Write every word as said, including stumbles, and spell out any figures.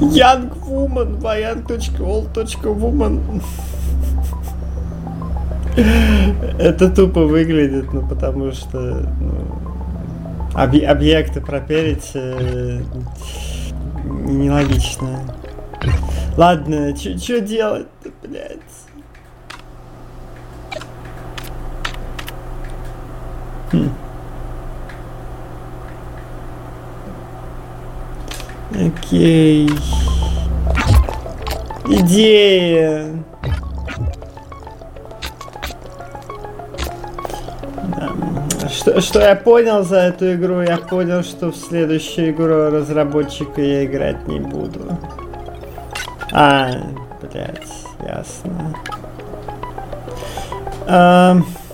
Young Woman, young точка old точка woman. Это тупо выглядит, ну потому что ну, об- объекты проперить э, нелогично. Ладно, что делать-то, блядь? Хм. Окей. Идея. Что, что я понял за эту игру? Я понял, что в следующую игру разработчика я играть не буду. А, блядь, ясно. Um...